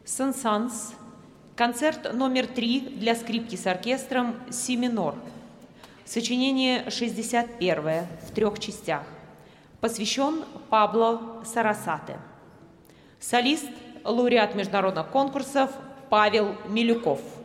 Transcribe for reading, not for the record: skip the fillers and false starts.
Сен-Санс. Концерт номер 3 для скрипки с оркестром «Си минор». Сочинение 61 в 3 частях. Посвящен Пабло Сарасате. Солист, лауреат международных конкурсов Павел Милюков.